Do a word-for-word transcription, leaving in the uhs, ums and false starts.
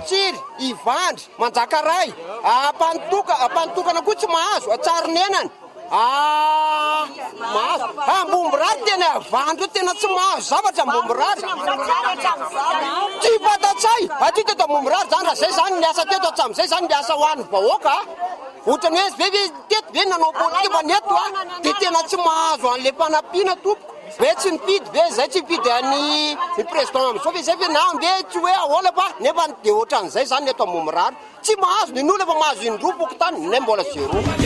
matsiry ivandry manjakaray apantoka ampantokana koa tsy mahazo atsarinenany ah mahazo ambomborary tena avandro tena tsy mahazo zavatra ambomborary tsy fatatsay aty teto ambomborary zany raha zay zany miasa teto atsamizay zany miasa ho an'ny vahoaka ohatrany hoe vevy teto ve nanao politika neto a de tena tsy mahazo an'le mpanampiana tompoko ve tsy mipidy ve zay tsy mipidy any ny président am'izao fe zay fe na mbe tsy hoe ahola fa nefa de ohatran'izay zany eto ambomborary tsy mahazo ny nolo efa mahazo indroa boko tany ne mbola zero